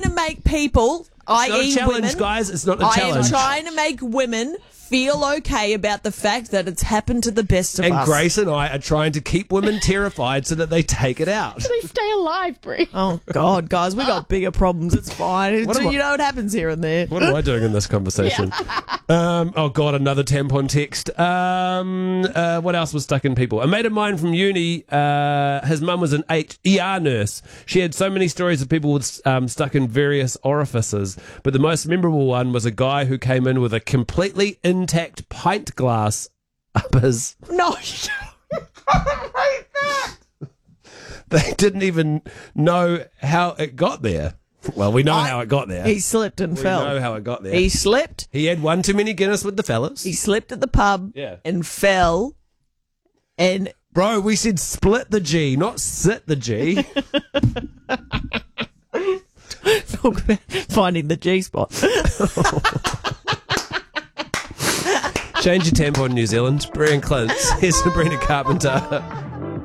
trying to make people, It's not a i.e. challenge, women, guys. It's not a I challenge. am trying to make women feel okay about the fact that it's happened to the best of And us. Grace and I are trying to keep women terrified so that they take it out. They stay alive, Brie. Oh, God, guys, we got bigger problems. It's fine. What am I- You know what happens here and there. What am I doing in this conversation? Oh, God, another tampon text. What else was stuck in people? A mate of mine from uni, his mum was an ER nurse. She had so many stories of people with stuck in various orifices, but the most memorable one was a guy who came in with a completely intact pint glass up his... No. They didn't even know how it got there. Well, we know how it got there. He slipped and We fell. know how it got there. He slipped. He had one too many Guinness with the fellas. He slipped at the pub Yeah. and fell. And Bro, we said split the G, not sit the G. talk about finding the G spot. Change your tampon, New Zealand. Brian Clint. Here's Sabrina Carpenter.